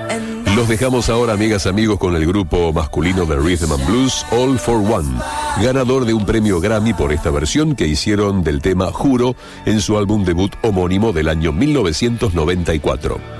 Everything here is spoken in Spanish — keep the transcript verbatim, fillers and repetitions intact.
Los dejamos ahora, amigas, amigos, con el grupo masculino de Rhythm and Blues, All for One, ganador de un premio Grammy por esta versión que hicieron del tema Juro en su álbum debut homónimo del año mil novecientos noventa y cuatro.